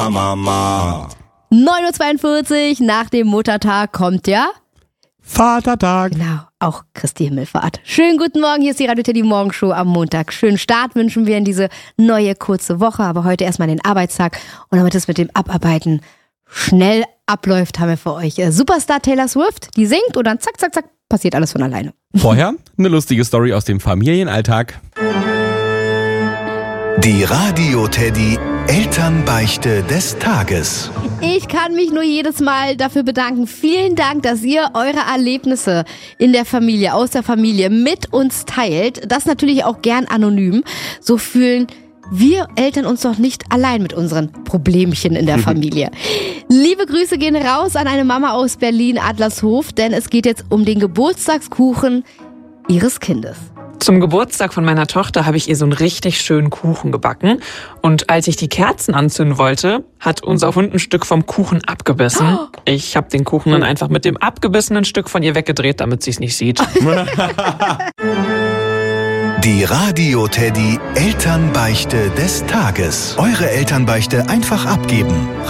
Mama. 9:42 Uhr nach dem Muttertag kommt ja Vatertag. Genau, auch Christi Himmelfahrt. Schönen guten Morgen, hier ist die Radio Teddy Morgenshow am Montag. Schönen Start wünschen wir in diese neue kurze Woche, aber heute erstmal den Arbeitstag. Und damit es mit dem Abarbeiten schnell abläuft, haben wir für euch Superstar Taylor Swift, die singt und dann zack, zack, zack, passiert alles von alleine. Vorher eine lustige Story aus dem Familienalltag. Die Radio Teddy Elternbeichte des Tages. Ich kann mich nur jedes Mal dafür bedanken. Vielen Dank, dass ihr eure Erlebnisse in der Familie, aus der Familie mit uns teilt. Das natürlich auch gern anonym. So fühlen wir Eltern uns doch nicht allein mit unseren Problemchen in der Familie. Liebe Grüße gehen raus an eine Mama aus Berlin, Adlershof, denn es geht jetzt um den Geburtstagskuchen ihres Kindes. Zum Geburtstag von meiner Tochter habe ich ihr so einen richtig schönen Kuchen gebacken. Und als ich die Kerzen anzünden wollte, hat unser Hund ein Stück vom Kuchen abgebissen. Ich habe den Kuchen dann einfach mit dem abgebissenen Stück von ihr weggedreht, damit sie es nicht sieht. Die Radio Teddy Elternbeichte des Tages. Eure Elternbeichte einfach abgeben.